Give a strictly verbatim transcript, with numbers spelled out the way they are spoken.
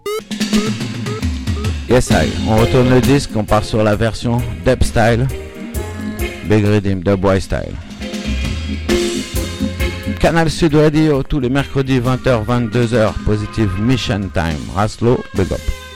Yes I, on retourne le disque, on part sur la version Dub Style, Big Rhythm, Dubwise Style. Canal Sud Radio, tous les mercredis vingt heures vingt-deux heures, Positive Mission Time, Raslo, big up.